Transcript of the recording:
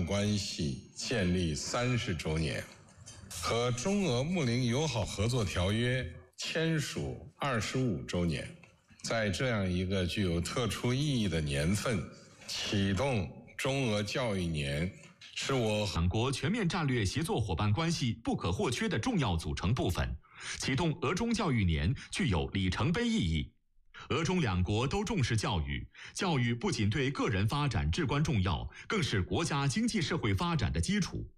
关系建立30周年，和中俄睦邻友好合作条约签署25周年。在这样一个具有特殊意义的年份，启动中俄教育年，是我两国全面战略协作伙伴关系不可或缺的重要组成部分。启动俄中教育年具有里程碑意义。俄中两国都重视教育，教育不仅对个人发展至关重要，更是国家经济社会发展的基础。